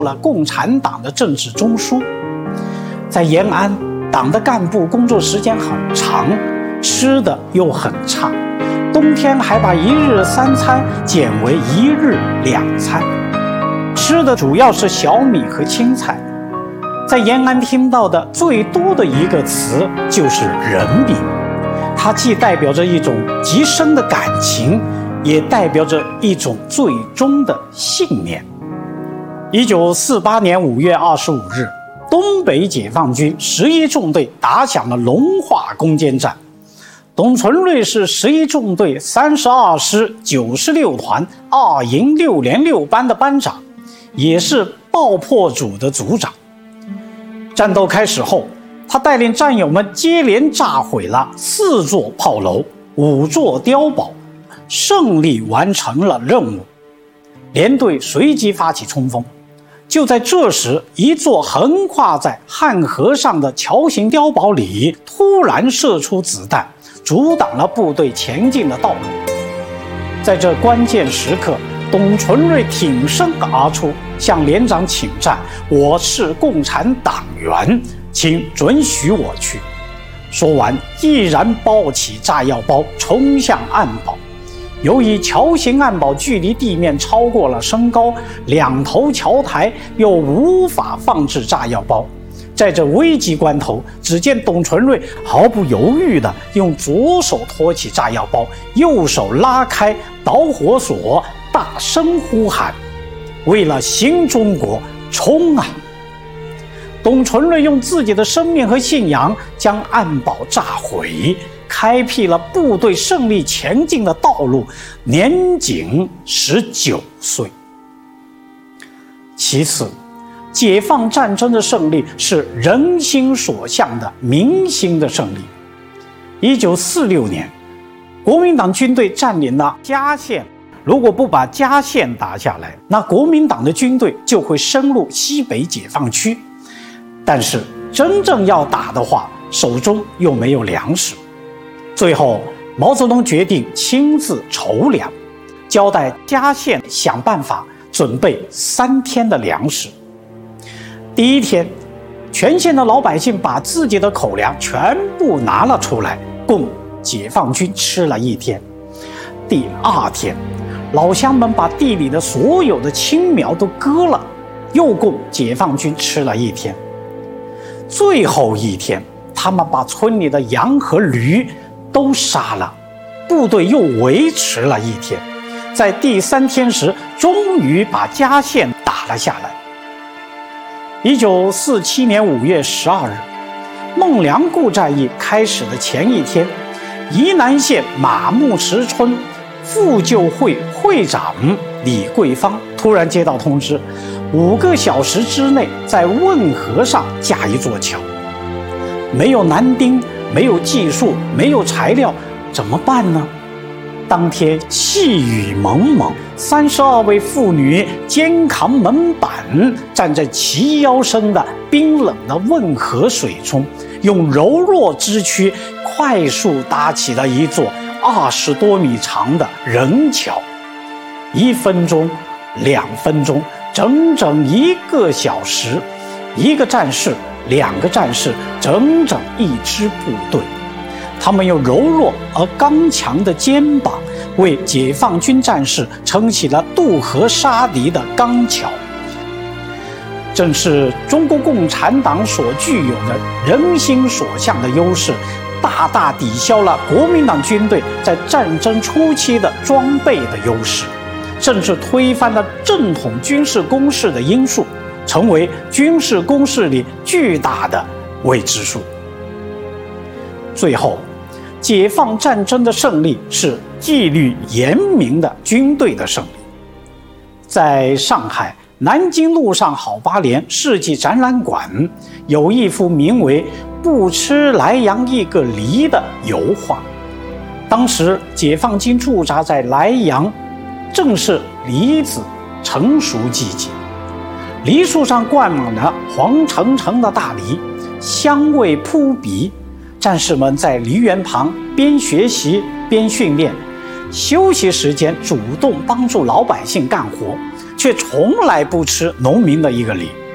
了共产党的政治中枢。在延安，党的干部工作时间很长，吃的又很差，冬天还把1日3餐减为1日2餐，吃的主要是小米和青菜。在延安听到的最多的一个词就是人民，它既代表着一种极深的感情，也代表着一种最终的信念。1948年5月25日，东北解放军11纵队打响了龙华攻坚战。董存瑞是11纵队32师96团2营6连6班的班长，也是爆破组的组长。战斗开始后，他带领战友们接连炸毁了4座炮楼、5座碉堡，胜利完成了任务。连队随即发起冲锋。就在这时，一座横跨在汉河上的桥形碉堡里突然射出子弹，阻挡了部队前进的道路。在这关键时刻，董存瑞挺身而出，向连长请战：“我是共产党员，请准许我去。”说完，毅然抱起炸药包冲向暗堡。由于桥形暗堡距离地面超过了身高，2头桥台又无法放置炸药包。在这危急关头，只见董存瑞毫不犹豫地用左手托起炸药包，右手拉开导火索，大声呼喊：“为了新中国，冲啊！”董存瑞用自己的生命和信仰将暗堡炸毁，开辟了部队胜利前进的道路，年仅19岁。其次，解放战争的胜利是人心所向的民心的胜利。1946年，国民党军队占领了嘉县，如果不把嘉县打下来，那国民党的军队就会深入西北解放区。但是真正要打的话，手中又没有粮食。最后，毛泽东决定亲自筹粮，交代嘉县想办法准备3天的粮食。第1天，全县的老百姓把自己的口粮全部拿了出来，供解放军吃了1天。第2天，老乡们把地里的所有的青苗都割了，又供解放军吃了1天。最后1天，他们把村里的羊和驴都杀了，部队又维持了1天。在第3天时，终于把嘉县打了下来。1947年5月12日，孟良崮战役开始的前1天，宜南县马木石村妇救会会长李桂芳突然接到通知，5个小时之内在汶河上架一座桥。没有男丁，没有技术，没有材料，怎么办呢？当天细雨蒙蒙，32位妇女肩扛门板，站在齐腰深的冰冷的汶河水中，用柔弱之躯快速搭起了一座20多米长的人桥。1分钟、2分钟，整整1个小时，1个战士、2个战士，整整1支部队。他们用柔弱而刚强的肩膀，为解放军战士撑起了渡河杀敌的钢桥。正是中国共产党所具有的人心所向的优势，大大抵消了国民党军队在战争初期的装备的优势，甚至推翻了正统军事攻势的因素，成为军事攻势里巨大的未知数。最后，解放战争的胜利是纪律严明的军队的胜利。在上海南京路上好8年世纪展览馆，有一幅名为《不吃莱阳一个梨》的油画。当时解放军驻扎在莱阳，正是梨子成熟季节，梨树上灌满了黄澄澄的大梨，香味扑鼻。战士们在梨园旁边学习边训练，休息时间主动帮助老百姓干活， 却从来不吃农民的一个礼。